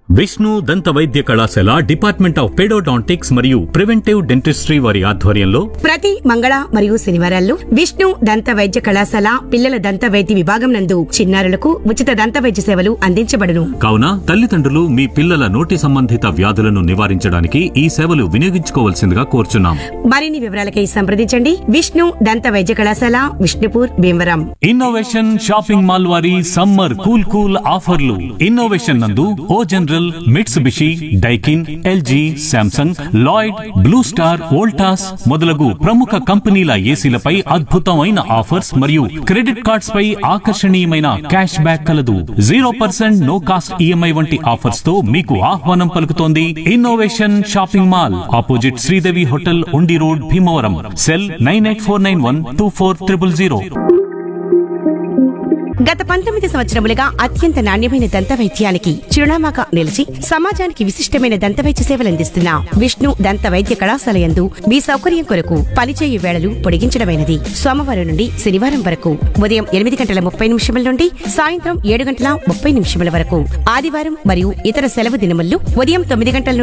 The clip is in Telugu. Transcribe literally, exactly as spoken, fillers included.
విష్ణు దంత వైద్య కళాశాల డిపార్ట్మెంట్ ఆఫ్ పెడోడాంటిక్స్ మరియు ప్రివెంటివ్ డెంటిస్ట్రీ వారి ఆధ్వర్యంలో ప్రతి మంగళ మరియు శనివారాల్లో విష్ణు దంత వైద్య కళాశాల పిల్లల దంత వైద్య విభాగం నందు చిన్నారులకు ఉచిత దంత వైద్య సేవలు అందించబడును. కావున తల్లిదండ్రులు మీ పిల్లల నోటి సంబంధిత వ్యాధులను నివారించడానికి ఈ సేవలు వినియోగించుకోవాల్సిందిగా కోరుచున్నాం. మరిన్ని వివరాలకై సంప్రదించండి. విష్ణు దంత వైద్య కళాశాల, Vishnupur, Bhimavaram. Innovation shopping mall వారి సమ్మర్ కూల్ కూల్ ఆఫర్లు. ఇన్నోవేషన్ నందు ఓ general, Mitsubishi, Daikin, LG, Samsung, Lloyd, blue star, Voltas మొదలగు ప్రముఖ కంపెనీల ఏసీలపై అద్భుతమైన ఆఫర్స్ మరియు క్రెడిట్ కార్డ్స్ పై ఆకర్షణీయమైన క్యాష్ బ్యాక్ కలదు. Zero percent no cost EMI వంటి ఆఫర్స్ తో మీకు ఆహ్వానం పలుకుతోంది innovation shopping mall, opposite Sridevi hotel, ఉండి road, Bhimavaram. Cell nine eight four nine one two four triple zero. గత పంతొమ్మిది సంవత్సరములుగా అత్యంత నాణ్యమైన దంత వైద్యానికి చిరునామాగా నిలిచి సమాజానికి విశిష్టమైన దంత వైద్య సేవలు అందిస్తున్న విష్ణు దంత వైద్య కళాశాల యందు మీ సౌకర్యం కొరకు పనిచేయు వేళలు పొడిగించడమైనది. సోమవారం నుండి శనివారం వరకు ఉదయం ఎనిమిది గంటల ముప్పై నిమిషముల నుండి సాయంత్రం ఏడు గంటల ముప్పై నిమిషముల వరకు, ఆదివారం మరియు ఇతర సెలవు దినముల్లో ఉదయం తొమ్మిది గంటల